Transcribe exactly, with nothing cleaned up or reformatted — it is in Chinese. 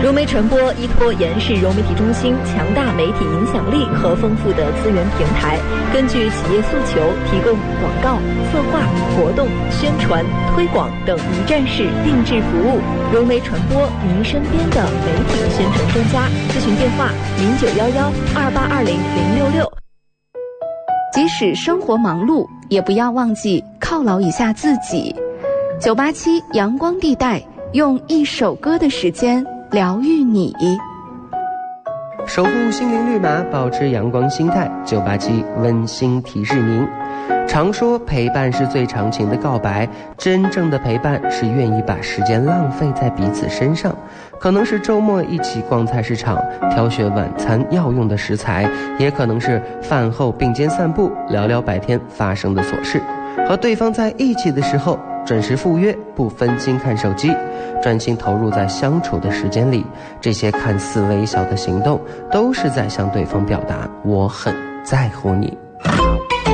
融媒传播依托延世融媒体中心强大媒体影响力和丰富的资源平台，根据企业诉求，提供广告、策划、活动、宣传、推广等一站式定制服务。融媒传播，您身边的媒体宣传专家。咨询电话：零九幺幺二八二零零六六。 即使生活忙碌，也不要忘记犒劳一下自己。九八七阳光地带，用一首歌的时间疗愈你。 守护心灵绿码，保持阳光心态。九八七温馨提示您：常说陪伴是最长情的告白，真正的陪伴是愿意把时间浪费在彼此身上。可能是周末一起逛菜市场，挑选晚餐要用的食材，也可能是饭后并肩散步，聊聊白天发生的琐事。和对方在一起的时候，准时赴约，不分心看手机，专心投入在相处的时间里。这些看似微小的行动，都是在向对方表达我很在乎你。